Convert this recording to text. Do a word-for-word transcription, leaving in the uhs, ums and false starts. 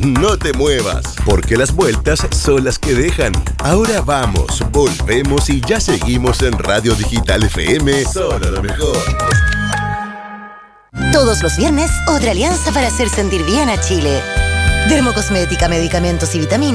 no te muevas, porque las vueltas son las que dejan. Ahora vamos, volvemos y ya seguimos en Radio Digital F M. Solo lo mejor. Todos los viernes, otra alianza para hacer sentir bien a Chile. Dermocosmética, medicamentos y vitaminas.